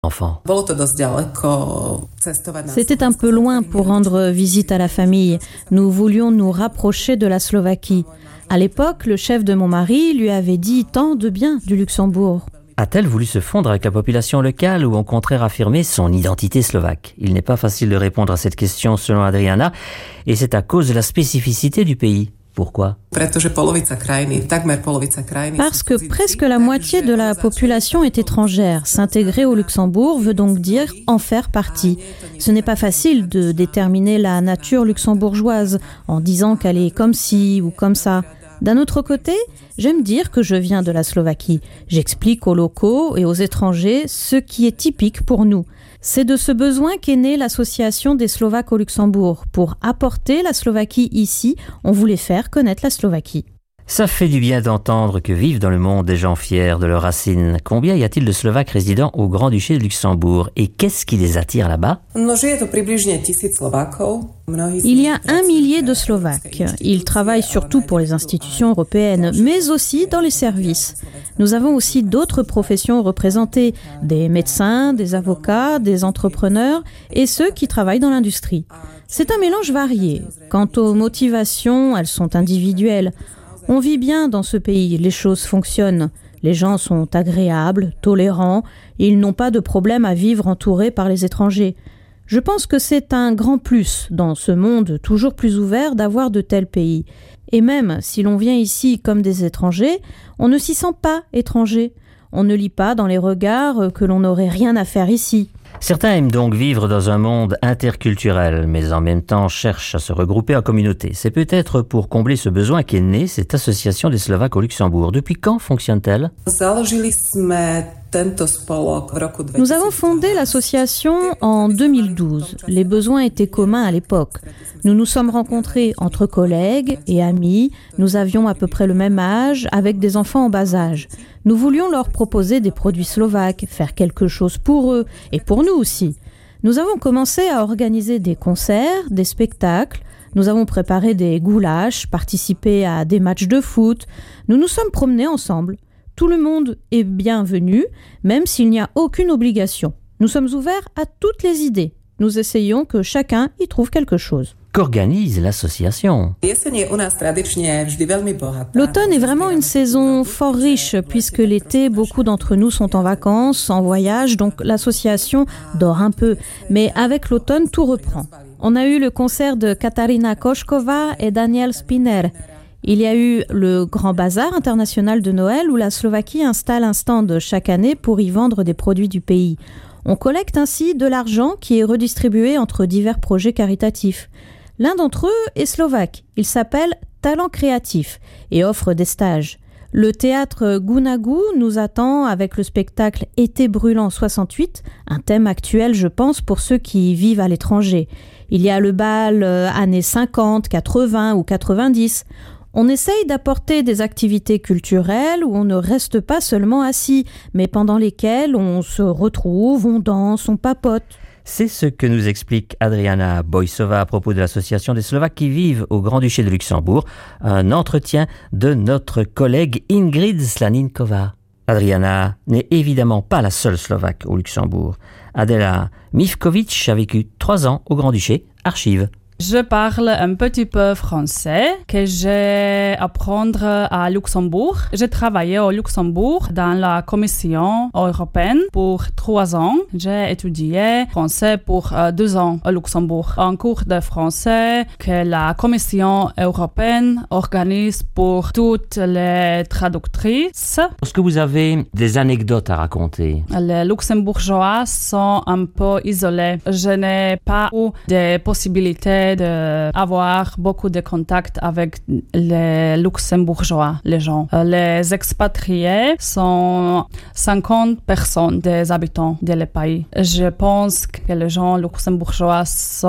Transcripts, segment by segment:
enfant. C'était un peu loin pour rendre visite à la famille. Nous voulions nous rapprocher de la Slovaquie. À l'époque, le chef de mon mari lui avait dit tant de bien du Luxembourg. A-t-elle voulu se fondre avec la population locale ou au contraire affirmer son identité slovaque? Il n'est pas facile de répondre à cette question selon Adriana, et c'est à cause de la spécificité du pays. Pourquoi? Parce que presque la moitié de la population est étrangère. S'intégrer au Luxembourg veut donc dire en faire partie. Ce n'est pas facile de déterminer la nature luxembourgeoise en disant qu'elle est comme ci ou comme ça. D'un autre côté, j'aime dire que je viens de la Slovaquie. J'explique aux locaux et aux étrangers ce qui est typique pour nous. C'est de ce besoin qu'est née l'association des Slovaques au Luxembourg. Pour apporter la Slovaquie ici, on voulait faire connaître la Slovaquie. Ça fait du bien d'entendre que vivent dans le monde des gens fiers de leurs racines. Combien y a-t-il de Slovaques résidant au Grand-Duché de Luxembourg? Et qu'est-ce qui les attire là-bas? Il y a 1 millier de Slovaques. Ils travaillent surtout pour les institutions européennes, mais aussi dans les services. Nous avons aussi d'autres professions représentées, des médecins, des avocats, des entrepreneurs et ceux qui travaillent dans l'industrie. C'est un mélange varié. Quant aux motivations, elles sont individuelles. On vit bien dans ce pays, les choses fonctionnent. Les gens sont agréables, tolérants, ils n'ont pas de problème à vivre entourés par les étrangers. Je pense que c'est un grand plus dans ce monde toujours plus ouvert d'avoir de tels pays. Et même si l'on vient ici comme des étrangers, on ne s'y sent pas étranger. On ne lit pas dans les regards que l'on n'aurait rien à faire ici. Certains aiment donc vivre dans un monde interculturel, mais en même temps cherchent à se regrouper en communauté. C'est peut-être pour combler ce besoin qu'est née cette association des Slovaques au Luxembourg. Depuis quand fonctionne-t-elle? Nous avons fondé l'association en 2012. Les besoins étaient communs à l'époque. Nous nous sommes rencontrés entre collègues et amis. Nous avions à peu près le même âge, avec des enfants en bas âge. Nous voulions leur proposer des produits slovaques, faire quelque chose pour eux et pour nous aussi. Nous avons commencé à organiser des concerts, des spectacles. Nous avons préparé des goulash, participé à des matchs de foot. Nous nous sommes promenés ensemble. Tout le monde est bienvenu, même s'il n'y a aucune obligation. Nous sommes ouverts à toutes les idées. Nous essayons que chacun y trouve quelque chose. Qu'organise l'association? L'automne est vraiment une saison fort riche, puisque l'été, beaucoup d'entre nous sont en vacances, en voyage, donc l'association dort un peu. Mais avec l'automne, tout reprend. On a eu le concert de Katarina Košková et Daniel Spinner. Il y a eu le Grand Bazar international de Noël où la Slovaquie installe un stand chaque année pour y vendre des produits du pays. On collecte ainsi de l'argent qui est redistribué entre divers projets caritatifs. L'un d'entre eux est slovaque. Il s'appelle Talent Créatif et offre des stages. Le théâtre Gunagu nous attend avec le spectacle Été brûlant 68, un thème actuel, je pense, pour ceux qui vivent à l'étranger. Il y a le bal années 50, 80 ou 90. On essaye d'apporter des activités culturelles où on ne reste pas seulement assis, mais pendant lesquelles on se retrouve, on danse, on papote. C'est ce que nous explique Adriana Bojsová à propos de l'association des Slovaques qui vivent au Grand-Duché de Luxembourg. Un entretien de notre collègue Ingrid Slaninková. Adriana n'est évidemment pas la seule Slovaque au Luxembourg. Adela Mivkovic a vécu 3 ans au Grand-Duché. Archive. Je parle un petit peu français que j'ai apprendre à Luxembourg. J'ai travaillé au Luxembourg dans la Commission européenne pour 3 ans. J'ai étudié français pour 2 ans au Luxembourg. Un cours de français que la Commission européenne organise pour toutes les traductrices. Est-ce que vous avez des anecdotes à raconter? Les Luxembourgeois sont un peu isolés. Je n'ai pas eu de possibilités d'avoir beaucoup de contacts avec les Luxembourgeois, les gens. Les expatriés sont 50 personnes des habitants du pays. Je pense que les gens luxembourgeois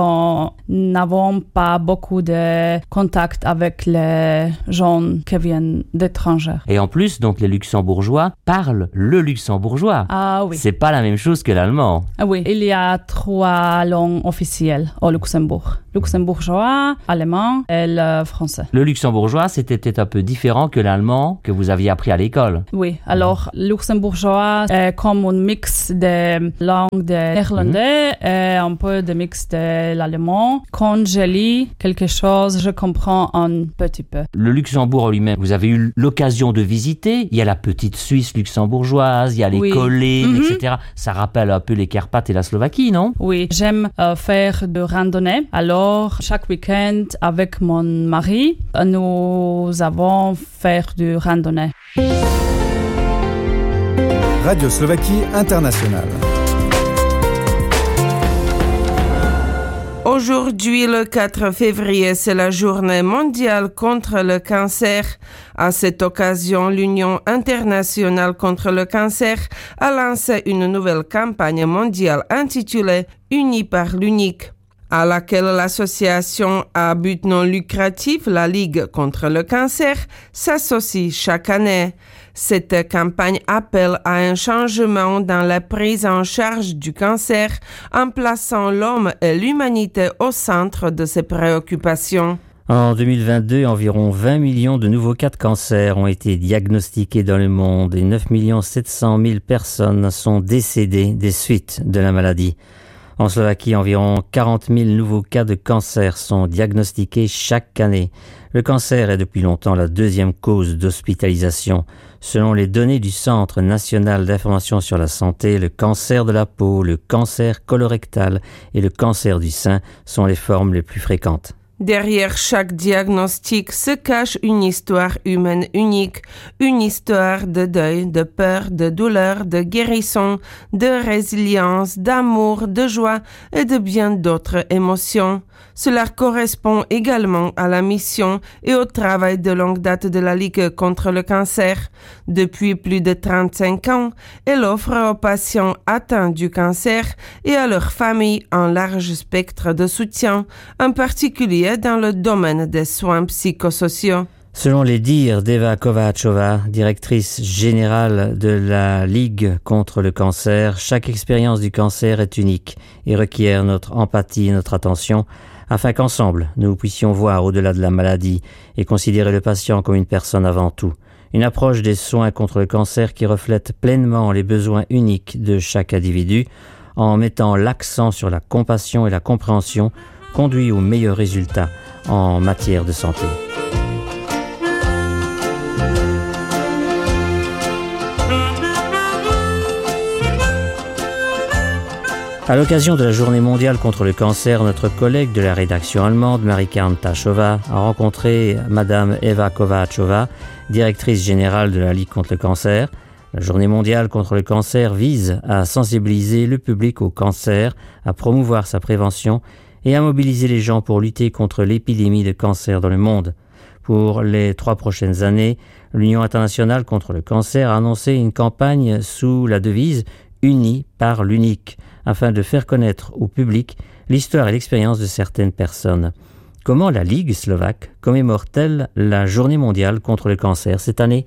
n'avons pas beaucoup de contacts avec les gens qui viennent d'étrangers. Et en plus, donc, les Luxembourgeois parlent le luxembourgeois. Ah oui. C'est pas la même chose que l'allemand. Ah oui, il y a 3 langues officielles au Luxembourg. Luxembourgeois, luxembourgeois, allemand et le français. Le luxembourgeois, c'était peut-être un peu différent que l'allemand que vous aviez appris à l'école. Oui, alors luxembourgeois est comme un mix des langues des néerlandais et un peu de mix de l'allemand. Quand je lis quelque chose, je comprends un petit peu. Le Luxembourg lui-même, vous avez eu l'occasion de visiter. Il y a la petite Suisse luxembourgeoise, il y a les collines, etc. Ça rappelle un peu les Carpates et la Slovaquie, non? Oui, j'aime faire de randonnée. Alors, chaque week-end, avec mon mari, nous avons fait de randonnée. Radio Slovaquie Internationale. Aujourd'hui, le 4 février, c'est la journée mondiale contre le cancer. À cette occasion, l'Union internationale contre le cancer a lancé une nouvelle campagne mondiale intitulée « Unis par l'unique », à laquelle l'association à but non lucratif, la Ligue contre le cancer, s'associe chaque année. Cette campagne appelle à un changement dans la prise en charge du cancer en plaçant l'homme et l'humanité au centre de ses préoccupations. En 2022, environ 20 millions de nouveaux cas de cancer ont été diagnostiqués dans le monde et 9 700 000 personnes sont décédées des suites de la maladie. En Slovaquie, environ 40 000 nouveaux cas de cancer sont diagnostiqués chaque année. Le cancer est depuis longtemps la deuxième cause d'hospitalisation. Selon les données du Centre national d'information sur la santé, le cancer de la peau, le cancer colorectal et le cancer du sein sont les formes les plus fréquentes. Derrière chaque diagnostic se cache une histoire humaine unique, une histoire de deuil, de peur, de douleur, de guérison, de résilience, d'amour, de joie et de bien d'autres émotions. Cela correspond également à la mission et au travail de longue date de la Ligue contre le cancer. Depuis plus de 35 ans, elle offre aux patients atteints du cancer et à leurs familles un large spectre de soutien, en particulier dans le domaine des soins psychosociaux. Selon les dires d'Eva Kováčová, directrice générale de la Ligue contre le cancer, chaque expérience du cancer est unique et requiert notre empathie et notre attention afin qu'ensemble, nous puissions voir au-delà de la maladie et considérer le patient comme une personne avant tout. Une approche des soins contre le cancer qui reflète pleinement les besoins uniques de chaque individu en mettant l'accent sur la compassion et la compréhension conduit aux meilleurs résultats en matière de santé. À l'occasion de la Journée mondiale contre le cancer, notre collègue de la rédaction allemande, Marikan Tachova, a rencontré Madame Eva Kováčová, directrice générale de la Ligue contre le cancer. La Journée mondiale contre le cancer vise à sensibiliser le public au cancer, à promouvoir sa prévention et à mobiliser les gens pour lutter contre l'épidémie de cancer dans le monde. Pour les 3 prochaines années, l'Union internationale contre le cancer a annoncé une campagne sous la devise « Unis par l'unique » afin de faire connaître au public l'histoire et l'expérience de certaines personnes. Comment la Ligue slovaque commémore-t-elle la Journée mondiale contre le cancer cette année?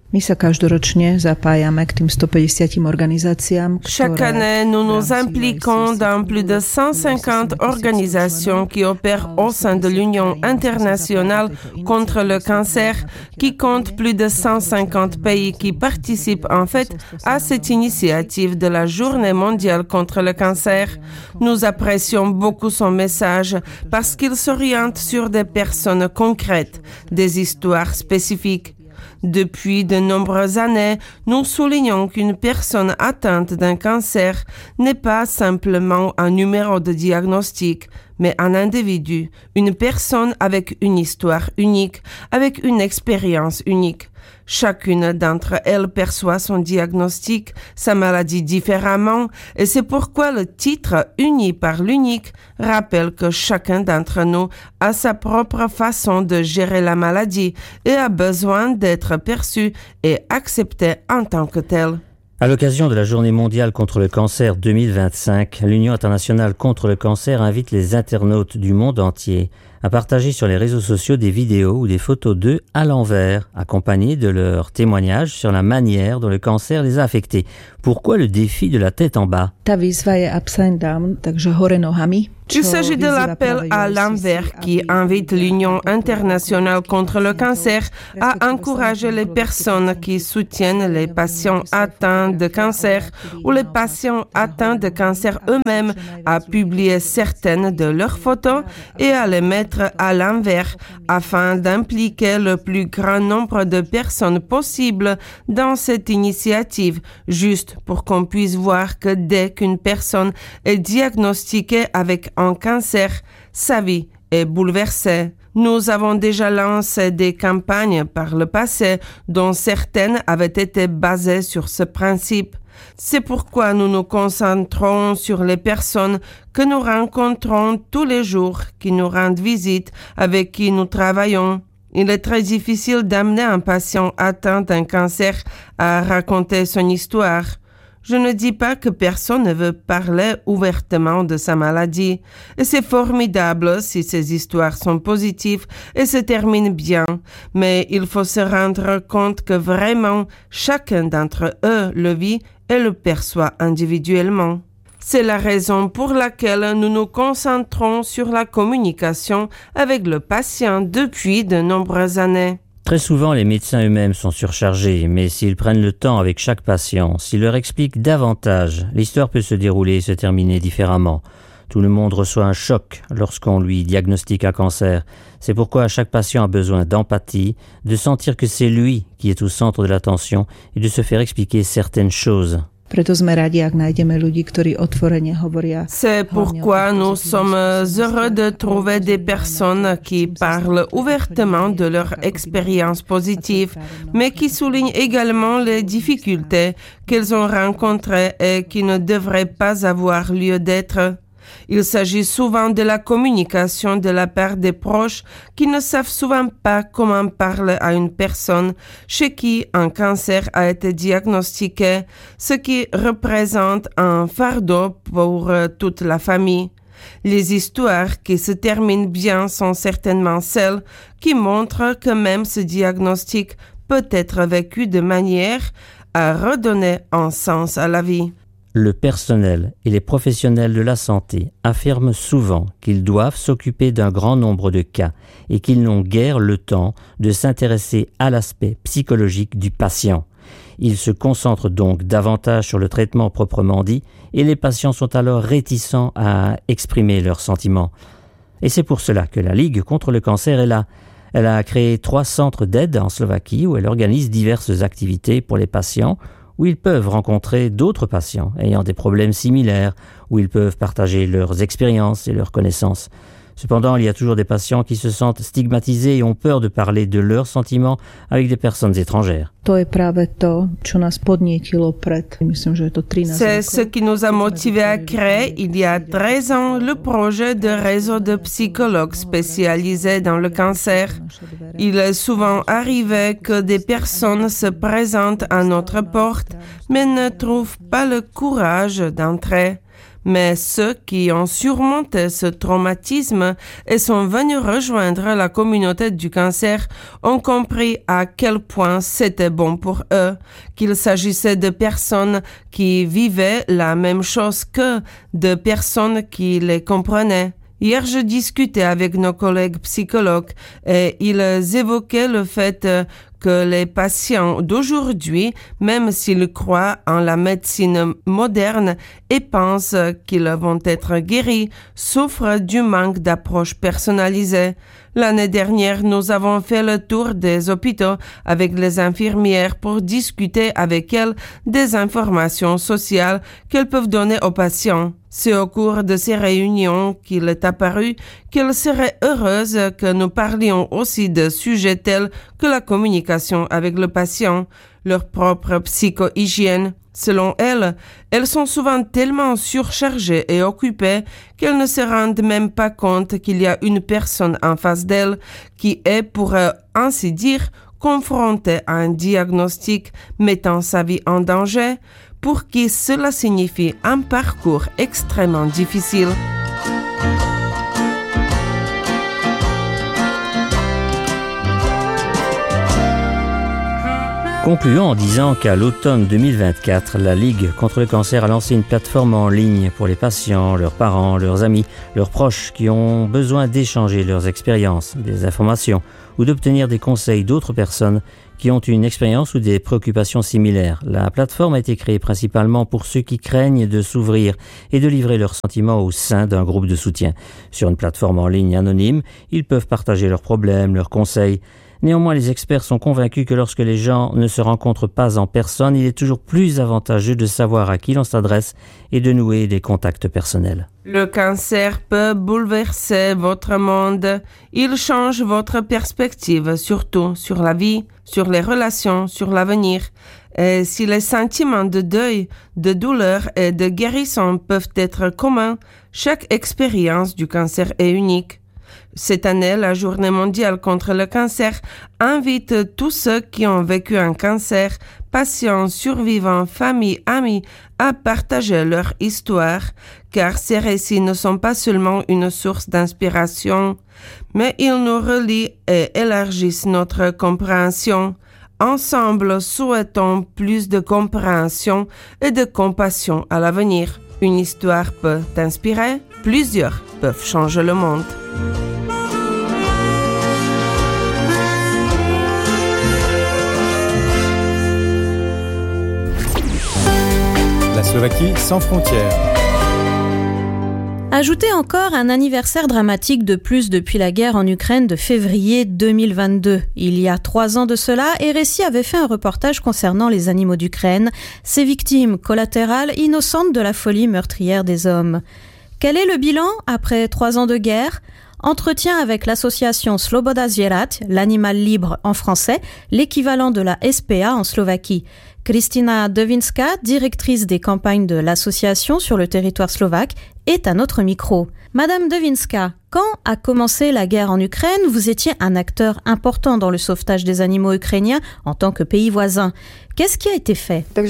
Chaque année, nous nous impliquons dans plus de 150 organisations qui opèrent au sein de l'Union internationale contre le cancer, qui compte plus de 150 pays qui participent en fait à cette initiative de la Journée mondiale contre le cancer. Nous apprécions beaucoup son message parce qu'il s'oriente sur des personnes concrètes, des histoires spécifiques. Depuis de nombreuses années, nous soulignons qu'une personne atteinte d'un cancer n'est pas simplement un numéro de diagnostic, mais un individu, une personne avec une histoire unique, avec une expérience unique. Chacune d'entre elles perçoit son diagnostic, sa maladie différemment, et c'est pourquoi le titre « Unis par l'unique » rappelle que chacun d'entre nous a sa propre façon de gérer la maladie et a besoin d'être perçu et accepté en tant que tel. À l'occasion de la Journée mondiale contre le cancer 2025, l'Union internationale contre le cancer invite les internautes du monde entier à partager sur les réseaux sociaux des vidéos ou des photos d'eux à l'envers, accompagnées de leurs témoignages sur la manière dont le cancer les a affectés. Pourquoi le défi de la tête en bas? Ta výzva je upside down, takže hore nohami. Il s'agit de l'appel à l'envers qui invite l'Union internationale contre le cancer à encourager les personnes qui soutiennent les patients atteints de cancer ou les patients atteints de cancer eux-mêmes à publier certaines de leurs photos et à les mettre à l'envers afin d'impliquer le plus grand nombre de personnes possible dans cette initiative, juste pour qu'on puisse voir que dès qu'une personne est diagnostiquée avec un cancer, sa vie est bouleversée. Nous avons déjà lancé des campagnes par le passé dont certaines avaient été basées sur ce principe. C'est pourquoi nous nous concentrons sur les personnes que nous rencontrons tous les jours, qui nous rendent visite, avec qui nous travaillons. Il est très difficile d'amener un patient atteint d'un cancer à raconter son histoire. Je ne dis pas que personne ne veut parler ouvertement de sa maladie. Et c'est formidable si ces histoires sont positives et se terminent bien. Mais il faut se rendre compte que vraiment, chacun d'entre eux le vit et le perçoit individuellement. C'est la raison pour laquelle nous nous concentrons sur la communication avec le patient depuis de nombreuses années. Très souvent, les médecins eux-mêmes sont surchargés, mais s'ils prennent le temps avec chaque patient, s'ils leur expliquent davantage, l'histoire peut se dérouler et se terminer différemment. Tout le monde reçoit un choc lorsqu'on lui diagnostique un cancer. C'est pourquoi chaque patient a besoin d'empathie, de sentir que c'est lui qui est au centre de l'attention et de se faire expliquer certaines choses. C'est pourquoi nous sommes heureux de trouver des personnes qui parlent ouvertement de leur expérience positive, mais qui soulignent également les difficultés qu'elles ont rencontrées et qui ne devraient pas avoir lieu d'être. Il s'agit souvent de la communication de la part des proches qui ne savent souvent pas comment parler à une personne chez qui un cancer a été diagnostiqué, ce qui représente un fardeau pour toute la famille. Les histoires qui se terminent bien sont certainement celles qui montrent que même ce diagnostic peut être vécu de manière à redonner un sens à la vie. Le personnel et les professionnels de la santé affirment souvent qu'ils doivent s'occuper d'un grand nombre de cas et qu'ils n'ont guère le temps de s'intéresser à l'aspect psychologique du patient. Ils se concentrent donc davantage sur le traitement proprement dit et les patients sont alors réticents à exprimer leurs sentiments. Et c'est pour cela que la Ligue contre le cancer est là. Elle a créé 3 centres d'aide en Slovaquie où elle organise diverses activités pour les patients où ils peuvent rencontrer d'autres patients ayant des problèmes similaires, où ils peuvent partager leurs expériences et leurs connaissances. Cependant, il y a toujours des patients qui se sentent stigmatisés et ont peur de parler de leurs sentiments avec des personnes étrangères. C'est ce qui nous a motivés à créer, il y a 13 ans, le projet de réseau de psychologues spécialisés dans le cancer. Il est souvent arrivé que des personnes se présentent à notre porte, mais ne trouvent pas le courage d'entrer. Mais ceux qui ont surmonté ce traumatisme et sont venus rejoindre la communauté du cancer ont compris à quel point c'était bon pour eux, qu'il s'agissait de personnes qui vivaient la même chose qu'eux, de personnes qui les comprenaient. Hier, je discutais avec nos collègues psychologues et ils évoquaient le fait que les patients d'aujourd'hui, même s'ils croient en la médecine moderne et pensent qu'ils vont être guéris, souffrent du manque d'approche personnalisée. L'année dernière, nous avons fait le tour des hôpitaux avec les infirmières pour discuter avec elles des informations sociales qu'elles peuvent donner aux patients. C'est au cours de ces réunions qu'il est apparu qu'elles seraient heureuses que nous parlions aussi de sujets tels que la communication avec le patient, leur propre psycho-hygiène. Selon elles, elles sont souvent tellement surchargées et occupées qu'elles ne se rendent même pas compte qu'il y a une personne en face d'elles qui est, pour ainsi dire, confrontée à un diagnostic mettant sa vie en danger, pour qui cela signifie un parcours extrêmement difficile. Concluons en disant qu'à l'automne 2024, la Ligue contre le cancer a lancé une plateforme en ligne pour les patients, leurs parents, leurs amis, leurs proches qui ont besoin d'échanger leurs expériences, des informations ou d'obtenir des conseils d'autres personnes qui ont une expérience ou des préoccupations similaires. La plateforme a été créée principalement pour ceux qui craignent de s'ouvrir et de livrer leurs sentiments au sein d'un groupe de soutien. Sur une plateforme en ligne anonyme, ils peuvent partager leurs problèmes, leurs conseils. Néanmoins, les experts sont convaincus que lorsque les gens ne se rencontrent pas en personne, il est toujours plus avantageux de savoir à qui l'on s'adresse et de nouer des contacts personnels. Le cancer peut bouleverser votre monde. Il change votre perspective, surtout sur la vie, sur les relations, sur l'avenir. Et si les sentiments de deuil, de douleur et de guérison peuvent être communs, chaque expérience du cancer est unique. Cette année, la Journée mondiale contre le cancer invite tous ceux qui ont vécu un cancer, patients, survivants, familles, amis, à partager leur histoire, car ces récits ne sont pas seulement une source d'inspiration, mais ils nous relient et élargissent notre compréhension. Ensemble, souhaitons plus de compréhension et de compassion à l'avenir. Une histoire peut t'inspirer, plusieurs peuvent changer le monde. La Slovaquie sans frontières. Ajoutez encore un anniversaire dramatique de plus depuis la guerre en Ukraine de février 2022. Il y a 3 ans de cela, RSI avait fait un reportage concernant les animaux d'Ukraine, ces victimes collatérales innocentes de la folie meurtrière des hommes. Quel est le bilan après 3 ans de guerre ? Entretien avec l'association Sloboda Zvierat, l'animal libre en français, l'équivalent de la SPA en Slovaquie. Kristina Devinska, directrice des campagnes de l'association sur le territoire slovaque, est à notre micro. Madame Devinska, quand a commencé la guerre en Ukraine, vous étiez un acteur important dans le sauvetage des animaux ukrainiens en tant que pays voisin. Qu'est-ce qui a été fait? Dès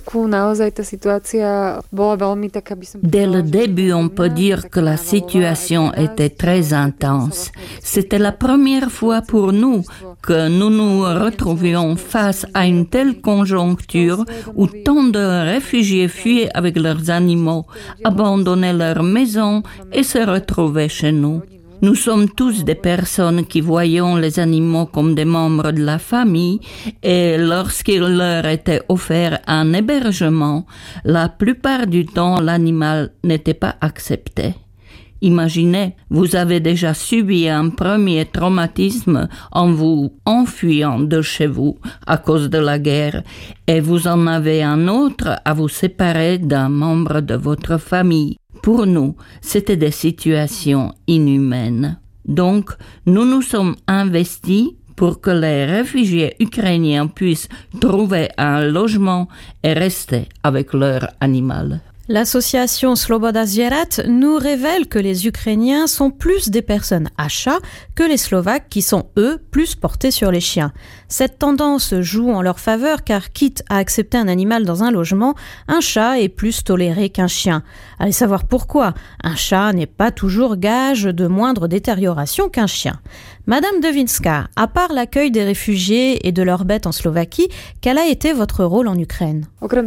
le début, on peut dire que la situation était très intense. C'était la première fois pour nous que nous nous retrouvions face à une telle conjoncture où tant de réfugiés fuyaient avec leurs animaux, abandonnaient leurs maisons et se retrouvaient chez nous. Nous sommes tous des personnes qui voyons les animaux comme des membres de la famille et lorsqu'il leur était offert un hébergement, la plupart du temps l'animal n'était pas accepté. Imaginez, vous avez déjà subi un premier traumatisme en vous enfuyant de chez vous à cause de la guerre et vous en avez un autre à vous séparer d'un membre de votre famille. Pour nous, c'était des situations inhumaines. Donc, nous nous sommes investis pour que les réfugiés ukrainiens puissent trouver un logement et rester avec leur animal. L'association Sloboda Zvierat nous révèle que les Ukrainiens sont plus des personnes à chat que les Slovaques qui sont, eux, plus portés sur les chiens. Cette tendance joue en leur faveur car, quitte à accepter un animal dans un logement, un chat est plus toléré qu'un chien. Allez savoir pourquoi. Un chat n'est pas toujours gage de moindre détérioration qu'un chien. Madame Devinska, à part l'accueil des réfugiés et de leurs bêtes en Slovaquie, quel a été votre rôle en Ukraine ?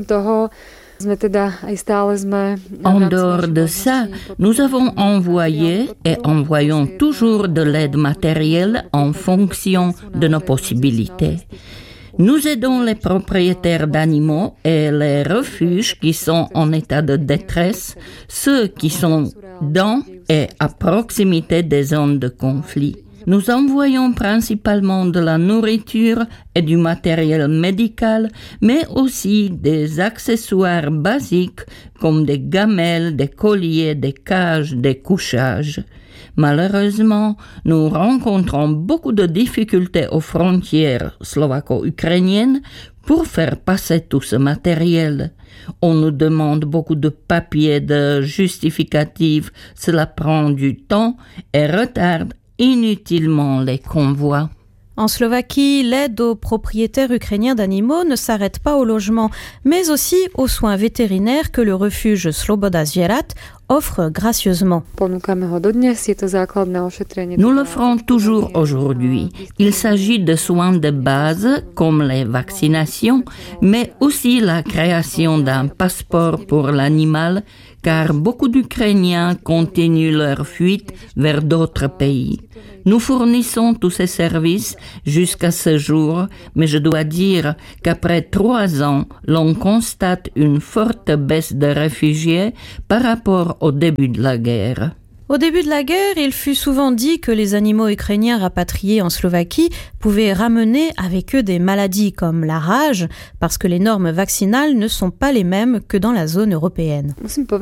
En dehors de ça, nous avons envoyé et envoyons toujours de l'aide matérielle en fonction de nos possibilités. Nous aidons les propriétaires d'animaux et les refuges qui sont en état de détresse, ceux qui sont dans et à proximité des zones de conflit. Nous envoyons principalement de la nourriture et du matériel médical, mais aussi des accessoires basiques comme des gamelles, des colliers, des cages, des couchages. Malheureusement, nous rencontrons beaucoup de difficultés aux frontières slovaco-ukrainiennes pour faire passer tout ce matériel. On nous demande beaucoup de papiers, de justificatifs, cela prend du temps et retarde inutilement les convois. En Slovaquie, l'aide aux propriétaires ukrainiens d'animaux ne s'arrête pas au logement, mais aussi aux soins vétérinaires que le refuge Sloboda Zvierat offre gracieusement. Nous le ferons toujours aujourd'hui. Il s'agit de soins de base comme les vaccinations, mais aussi la création d'un passeport pour l'animal, car beaucoup d'Ukrainiens continuent leur fuite vers d'autres pays. Nous fournissons tous ces services jusqu'à ce jour, mais je dois dire qu'après 3 ans, l'on constate une forte baisse de réfugiés par rapport au début de la guerre. Au début de la guerre, il fut souvent dit que les animaux ukrainiens rapatriés en Slovaquie pouvaient ramener avec eux des maladies comme la rage, parce que les normes vaccinales ne sont pas les mêmes que dans la zone européenne.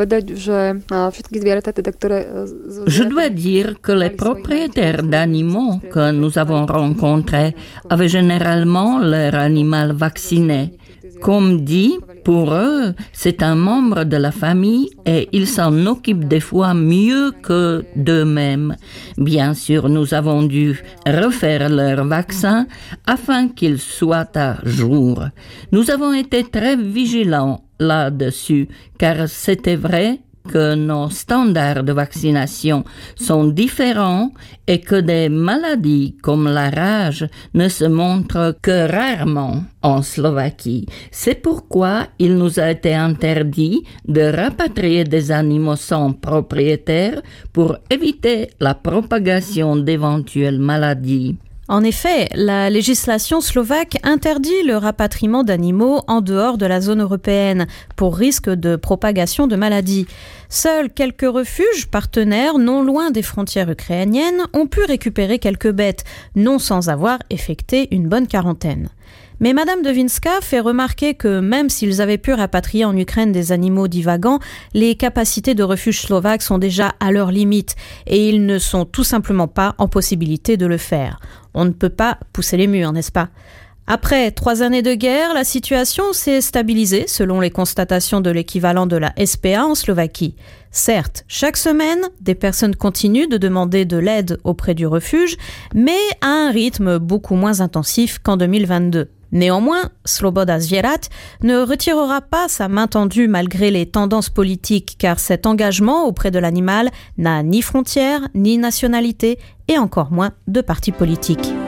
Je dois dire que les propriétaires d'animaux que nous avons rencontrés avaient généralement leur animal vacciné. Comme dit, pour eux, c'est un membre de la famille et ils s'en occupent des fois mieux que d'eux-mêmes. Bien sûr, nous avons dû refaire leur vaccin afin qu'ils soient à jour. Nous avons été très vigilants là-dessus, car c'était vrai que nos standards de vaccination sont différents et que des maladies comme la rage ne se montrent que rarement en Slovaquie. C'est pourquoi il nous a été interdit de rapatrier des animaux sans propriétaire pour éviter la propagation d'éventuelles maladies. En effet, la législation slovaque interdit le rapatriement d'animaux en dehors de la zone européenne pour risque de propagation de maladies. Seuls quelques refuges partenaires non loin des frontières ukrainiennes ont pu récupérer quelques bêtes, non sans avoir effectué une bonne quarantaine. Mais Madame Devinska fait remarquer que même s'ils avaient pu rapatrier en Ukraine des animaux divagants, les capacités de refuge slovaques sont déjà à leur limite et ils ne sont tout simplement pas en possibilité de le faire. On ne peut pas pousser les murs, n'est-ce pas ? Après 3 années de guerre, la situation s'est stabilisée selon les constatations de l'équivalent de la SPA en Slovaquie. Certes, chaque semaine, des personnes continuent de demander de l'aide auprès du refuge, mais à un rythme beaucoup moins intensif qu'en 2022. Néanmoins, Sloboda Zvierat ne retirera pas sa main tendue malgré les tendances politiques, car cet engagement auprès de l'animal n'a ni frontières, ni nationalité, et encore moins de parti politique.